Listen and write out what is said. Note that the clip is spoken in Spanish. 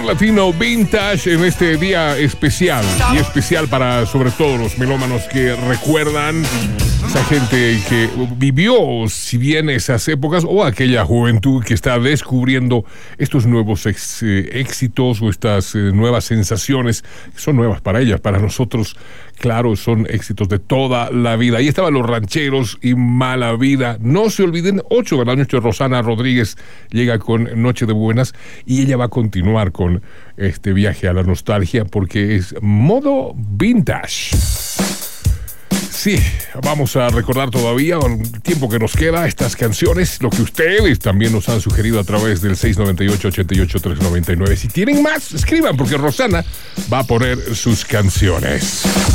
Latino Vintage en este día especial. Y especial para sobre todo los melómanos que recuerdan esa gente que vivió, si bien esas épocas, o aquella juventud que está descubriendo estos nuevos éxitos o estas nuevas sensaciones que son nuevas para ellas. Para nosotros, claro, son éxitos de toda la vida. Ahí estaban Los Rancheros y Mala Vida. No se olviden, 8 de la noche, Rosana Rodríguez llega con Noche de Buenas y ella va a continuar con este viaje a la nostalgia porque es modo vintage. Sí, vamos a recordar todavía el tiempo que nos queda estas canciones, lo que ustedes también nos han sugerido a través del 698-88-399. Si tienen más, escriban porque Rosana va a poner sus canciones.